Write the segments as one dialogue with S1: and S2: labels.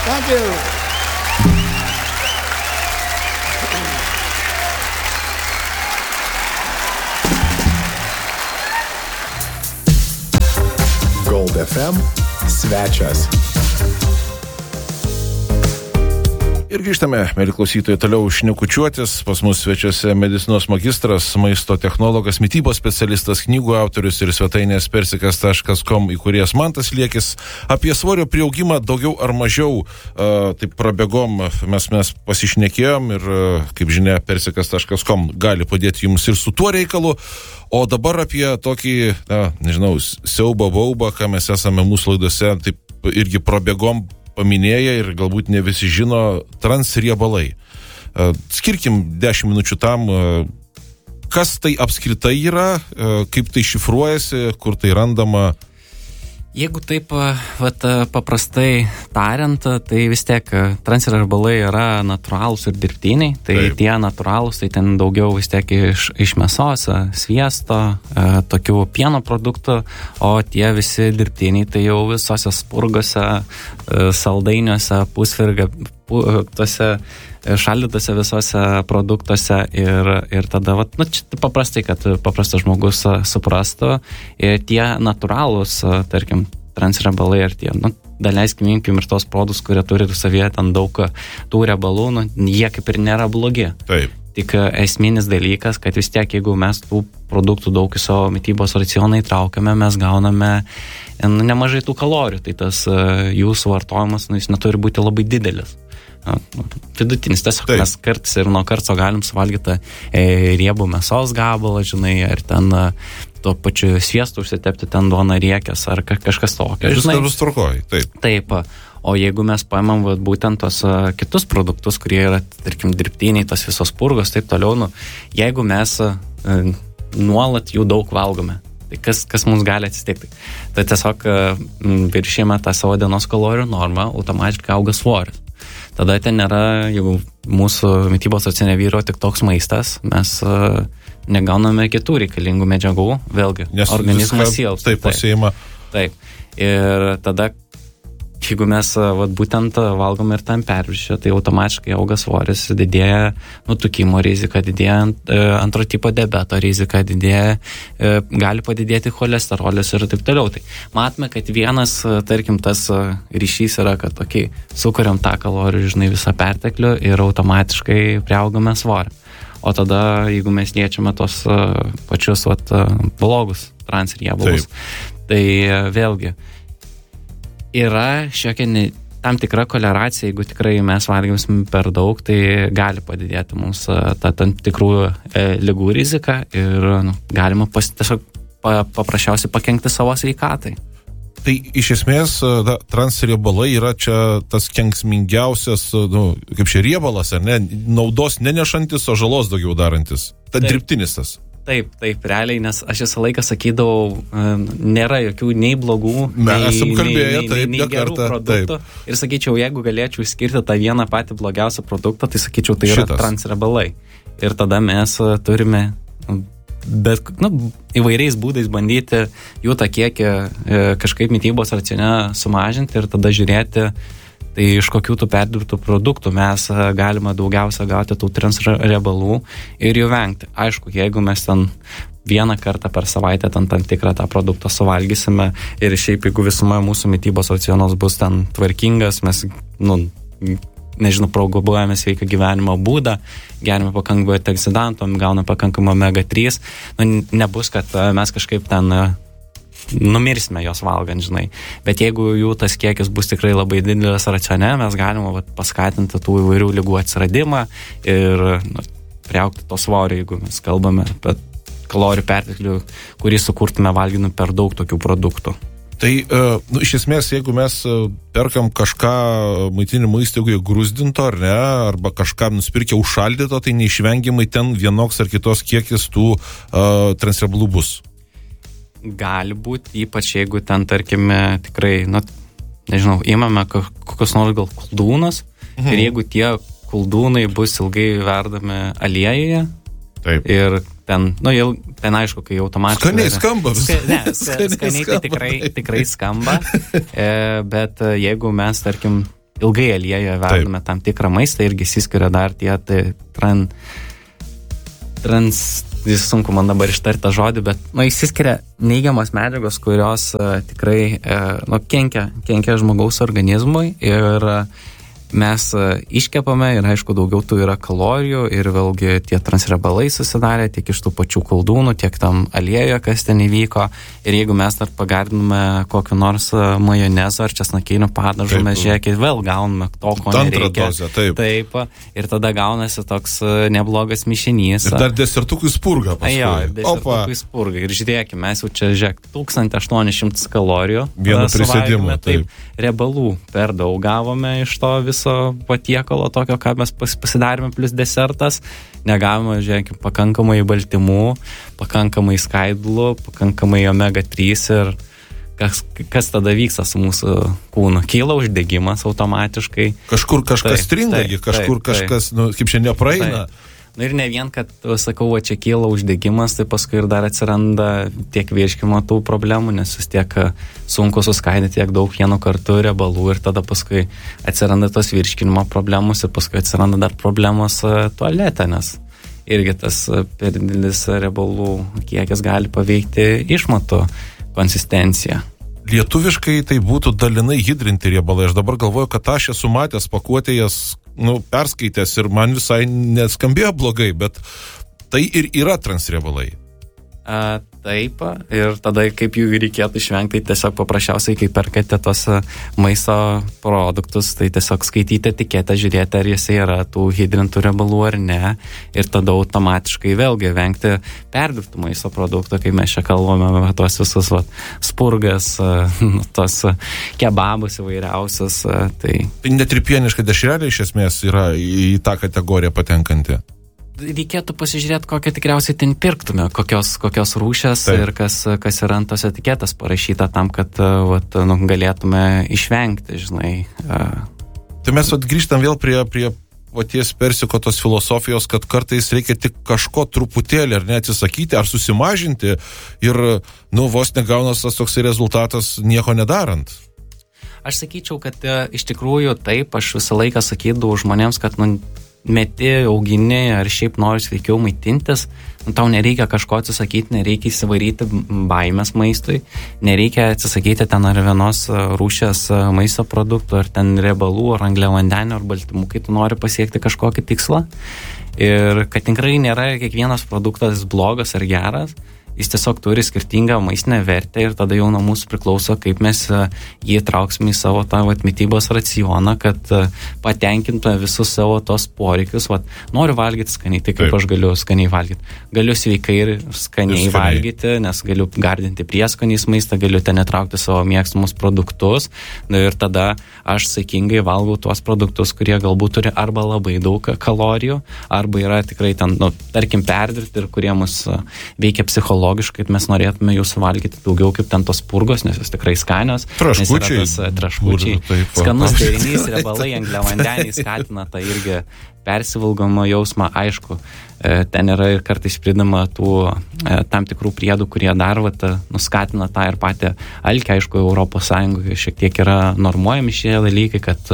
S1: Thank you.
S2: Gold FM svečias. Ir grįžtame, mėly klausytojai, toliau šnekučiuotis. Pas mus svečiuose medicinos magistras, maisto technologas, mitybos specialistas, knygų autorius ir svetainės persikas.com įkūrėjas Mantas Liekis. Apie svorio prieaugimą daugiau ar mažiau taip prabėgom mes pasišnekėjom ir, kaip žinia, persikas.com gali padėti jums ir su tuo reikalu. O dabar apie tokį, siaubą baubą, ką mes esame mūsų laidose, taip irgi prabėgom paminėję ir galbūt ne visi žino, transriebalai. Skirkim 10 minučių tam, kas tai apskritai yra, kaip tai šifruojasi, kur tai randama.
S3: Jeigu taip paprastai tariant, tai vis tiek transriebalai yra natūralūs ir dirbtiniai. Tai taip. Tie natūralūs, tai ten daugiau vis tiek iš mėsos, sviesto, tokių pieno produktų, o tie visi dirbtiniai, tai jau visose spurgose, saldainiuose, tose šaldytose visose produktuose ir tada, čia paprastai, kad paprastas žmogus suprastų, tie natūralūs, tarkim, transriebalai ir tie, daleiskim, imkim ir tos produs, kurie turi savyje ten daug tų riebalų, jie kaip ir nėra blogi.
S2: Taip.
S3: Tik esminis dalykas, kad vis tiek, jeigu mes tų produktų daug į savo mitybos racioną įtraukiame, mes gauname nemažai tų kalorijų, tai tas jų suvartojimas, jis neturi būti labai didelis. Vidutinis, tiesiog mes kartais ir nuo karto galim suvalgyti riebų mėsos gabalą, ir ten tuo pačiu sviestu užsitepti ten duoną riekės ar kažkas tokio.
S2: Viskas bus tvarkoj, taip.
S3: Taip, o jeigu mes paimam būtent tos kitus produktus, kurie yra, tarkim, dirbtiniai, tos visos purgos, taip toliau, jeigu mes nuolat jų daug valgome, tai kas mums gali atsitikti? Tai tiesiog viršijame tą savo dienos kalorijų normą, automatiškai auga svoris. Tada ten nėra, jeigu mūsų mitybos racione vyro tik toks maistas, mes negauname kitų reikalingų medžiagų, vėlgi, nes organizmas silpsta.
S2: Taip, pasiima.
S3: Taip. Ir tada, jeigu mes būtent valgom ir tam perviršį, tai automatiškai auga svoris, didėja nutukimo rizika, didėja antro tipo diabeto rizika, didėja, gali padidėti cholesterolis ir taip toliau. Tai matome, kad vienas, tarkim, tas ryšys yra, kad sukuriam tą kalorijų, visą perteklių ir automatiškai priaugame svorį. O tada, jeigu mes liečiame tos pačius blogus transriebalus, tai vėlgi yra šiokia tam tikra koleracija, jeigu tikrai mes valgysim per daug, tai gali padidėti mums tam tikrų ligų rizika ir galima tiesiog paprasčiausiai pakenkti savo sveikatai.
S2: Tai iš esmės transriebalai yra čia tas kenksmingiausias, kaip čia riebalas, ar ne? Naudos nenešantis, o žalos daugiau darantis. Dirbtinis tas.
S3: Taip, realiai, nes aš visą laiką sakydavau, nėra jokių nei blogų, nei gerų produktų. Taip. Ir sakyčiau, jeigu galėčiau išskirti tą vieną patį blogiausią produktą, tai sakyčiau, tai yra transriebalai. Ir tada mes turime įvairiais būdais bandyti jų tą kiekį kažkaip mitybos racione sumažinti ir tada žiūrėti, tai iš kokių tų perdirbtų produktų mes galime daugiausia gauti tų transriebalų ir jų vengti. Aišku, jeigu mes ten vieną kartą per savaitę tam tikrą tą produktą suvalgysime ir šiaip, jeigu visuma mūsų mitybos racionas bus ten tvarkingas, mes, propaguojame sveiką gyvenimo būdą, gerime pakankamai antioksidantų, gauname pakankamai omega-3, nebus, kad mes kažkaip ten numirsime jos valgant, Bet jeigu jų tas kiekis bus tikrai labai didelis racione, mes galime paskatinti tų įvairių ligų atsiradimą ir priaugti to svorio, jeigu mes kalbame apie kalorijų perteklių, kurį sukurtume valgydami per daug tokių produktų.
S2: Tai iš esmės, jeigu mes perkam kažką maitinimo įstaigoje grūzdinto, ar ne, arba kažką nusipirkę užšaldyto, tai neišvengiamai ten vienoks ar kitos kiekis tų transriebalų bus.
S3: Gali būti, ypač jeigu ten, tarkime, tikrai, imame kokios nors gal koldūnas, ir jeigu tie koldūnai bus ilgai verdami aliejuje,
S2: taip.
S3: Ir ten, ten aišku, kai automatiškai...
S2: Skaniai skamba.
S3: Skaniai tai tikrai skamba, bet jeigu mes, tarkim, ilgai aliejoje verdame tam tikrą maistą, irgi įsiskiria dar tie sunku man dabar ištarti tą žodį, bet įsiskiria neigiamas medžiagos, kurios tikrai kenkia žmogaus organizmui ir mes iškepame ir aišku daugiau tų yra kalorijų ir vėlgi tie transriebalai susidarė tiek iš tų pačių koldūnų, tiek tam aliejoje, kas ten įvyko ir jeigu mes dar pagardiname kokiu nors majonezu ar česnakiniu padažu, mes žiūrėkit, vėl gauname to, ko nereikia.
S2: Dozę, taip.
S3: Ir tada gaunasi toks neblogas mišinys.
S2: Ir dar desertukui spurga paskui.
S3: Jo, desertukui spurga. Ir žiūrėkime, mes jau čia 1800 kalorijų.
S2: Vienu prisėdimu,
S3: taip. Riebalų per daug gavome iš to viso patiekalo tokio, ką mes pasidarėme plus desertas, negavome, žiūrėkime, pakankamai baltymų, pakankamai skaidulų, pakankamai omega-3 ir kas tada vyksta su mūsų kūnu? Kyla uždegimas automatiškai.
S2: Kažkur kažkas stringa, kažkur kažkas, kaip šiandien nepraeina.
S3: Ir ne vien, kad, sakau, čia kyla uždegimas, tai paskui ir dar atsiranda tiek virškimo tų problemų, nes vis tiek sunku suskaidyti tiek daug vienu kartu riebalų ir tada paskui atsiranda tos virškinimo problemos ir paskui atsiranda dar problemos tualete, nes irgi tas per didelis riebalų kiekis gali paveikti išmatų konsistenciją.
S2: Lietuviškai tai būtų dalinai hidrinti riebalai. Aš dabar galvoju, kad aš esu matęs pakuotėjas, perskaitęs ir man visai neskambėjo blogai, bet tai ir yra transriebalai.
S3: Taip, ir tada kaip jų reikėtų išvengti, tai tiesiog paprasčiausiai, kai perkate tos maisto produktus, tai tiesiog skaityti etiketę, žiūrėti, ar jose yra tų hidrintų riebalų ar ne, ir tada automatiškai vėlgi vengti perdirbtų maisto produktų, kai mes čia kalbame apie tos visus spurgas, tos kebabus įvairiausius. Tai
S2: net ir pieniška dešrelė iš esmės yra į tą kategoriją patenkanti.
S3: Reikėtų pasižiūrėti, kokią tikriausiai ten pirktume, kokios rūšės ir kas yra ant tos etiketės parašyta tam, kad galėtume išvengti, žinai.
S2: Tai mes grįžtam vėl prie ties persiko tos filosofijos, kad kartais reikia tik kažko truputėlį ar neatsisakyti, ar susimažinti ir, vos negaunas tas toksai rezultatas nieko nedarant.
S3: Aš sakyčiau, kad iš tikrųjų taip, aš visą laiką sakydavau žmonėms, kad, meti, augini ar šiaip nori sveikiau maitintis, tau nereikia kažko atsisakyti, nereikia įsivaryti baimės maistui, nereikia atsisakyti ten ar vienos rūšės maisto produktų, ar ten riebalų, ar angliavandenių, ar baltymų, kai tu nori pasiekti kažkokį tikslą. Ir kad tikrai nėra kiekvienas produktas blogas ar geras, jis tiesiog turi skirtingą maistinę vertę ir tada jau nuo mūsų priklauso, kaip mes jį trauksime į savo tą mitybos racioną, kad patenkintume visus savo tos poreikius. Noriu valgyti skaniai, tai kaip aš galiu skaniai valgyti. Galiu sveikai ir skaniai valgyti, nes galiu gardinti prieskoniais maistą, galiu ten netraukti savo mėgstamus produktus ir tada aš saikingai valgau tuos produktus, kurie galbūt turi arba labai daug kalorijų, arba yra tikrai ten, tarkim, perdirbti ir kurie mus veikia psichologiškai, kad mes norėtume jų suvalgyti daugiau kaip ten tos purgos, nes jos tikrai skanios. Traškučiai. Skanus derinys, riebalai, angliavandeniai skatina tą irgi persivalgomo jausmą. Aišku, ten yra ir kartais pridama tų tam tikrų priedų, kurie dar nuskatina tą ir patį alkį. Aišku, Europos Sąjungoje šiek tiek yra normuojami šie dalykai, kad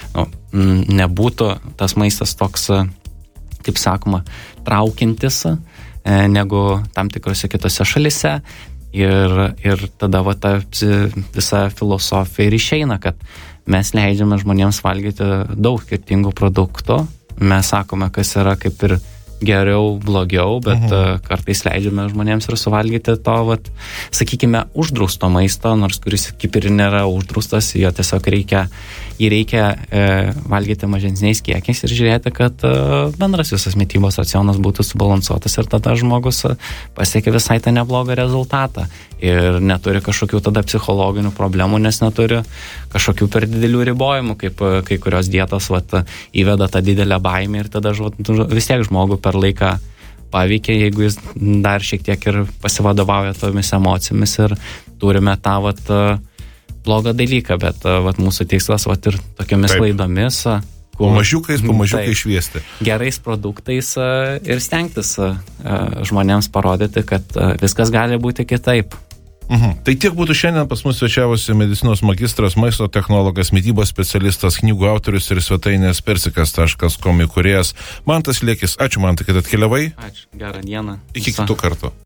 S3: nebūtų tas maistas toks, kaip sakoma, traukiantis negu tam tikrose kitose šalise ir tada ta visa filosofija ir išeina, kad mes leidžiame žmonėms valgyti daug skirtingų produktų, mes sakome, kas yra kaip ir geriau, blogiau, bet kartais leidžiame žmonėms ir suvalgyti to, sakykime, uždrausto maisto, nors kuris kaip ir nėra uždraustas, jo tiesiog reikia valgyti mažesniais kiekiais ir žiūrėti, kad bendras visas mitybos racionas būtų subalansuotas ir tada žmogus pasiekia visai tą neblogą rezultatą ir neturi kažkokių tada psichologinių problemų, nes neturi kažkokių per didelių ribojimų, kaip kai kurios dietos įveda tą didelę baimę ir tada vis tiek žmogų per laiką paveikia, jeigu jis dar šiek tiek ir pasivadovauja tomis emocijomis ir turime tą blogą dalyką, bet mūsų tikslas ir tokiomis laidomis
S2: pamažiukai šviesti.
S3: Gerais produktais ir stengtis žmonėms parodyti, kad viskas gali būti kitaip.
S2: Tai tiek būtų šiandien pas mus svečiavosi medicinos magistras, maisto technologas, mitybos specialistas, knygų autorius ir svetainės persikas.com įkūrėjas Mantas Liekis. Ačiū, Mantai, kad atkeliavai.
S3: Ačiū, gerą dieną.
S2: Iki kitų kartų.